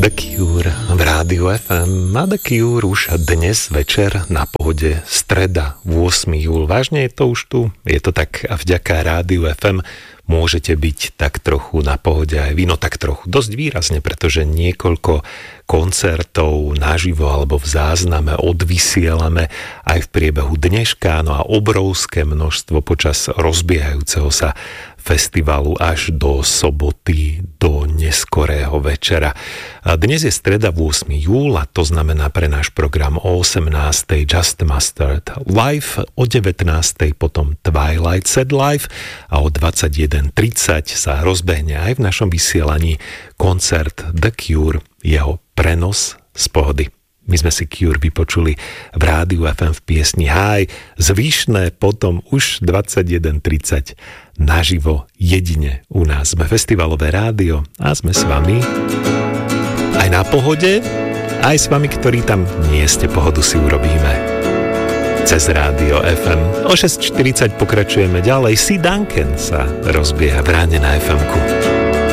The Cure v Rádiu FM. A The Cure už dnes večer na Pohode, streda 8. júl. Vážne je to už tu, je to tak vďaka Rádiu FM. Môžete byť tak trochu na pohode aj vy, no tak trochu, dosť výrazne, pretože niekoľko koncertov naživo alebo v zázname odvysielame aj v priebehu dneška, no a obrovské množstvo počas rozbiehajúceho sa festivalu až do soboty, do neskorého večera. A dnes je streda 8. júla, to znamená pre náš program o 18. Just Mustard Live, o 19. potom Twilight Set Live a o 21.30 sa rozbehne aj v našom vysielaní koncert The Cure, jeho prenos z Pohody. My sme si Cure vypočuli v Rádiu FM v piesni High, zvyšné potom už 21.30 naživo jedine u nás. Sme festivalové rádio a sme s vami aj na Pohode, aj s vami, ktorí tam nie ste, pohodu si urobíme cez Rádio FM. O 6.40 pokračujeme ďalej. Si Duncan sa rozbieha v ráne na FM-ku.